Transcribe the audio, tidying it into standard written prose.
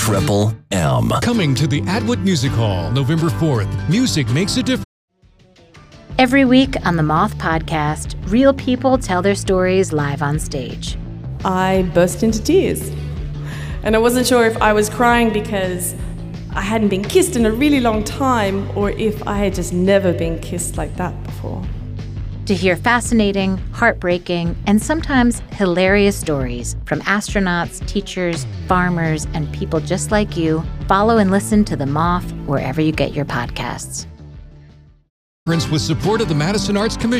Triple M. Coming to the Atwood Music Hall, November 4th. Music makes a difference. Every week on the Moth Podcast, real people tell their stories live on stage. I burst into tears. And I wasn't sure if I was crying because I hadn't been kissed in a really long time or if I had just never been kissed like that before. To hear fascinating, heartbreaking, and sometimes hilarious stories from astronauts, teachers, farmers, and people just like you, follow and listen to The Moth wherever you get your podcasts. With support of the Madison Arts Commission.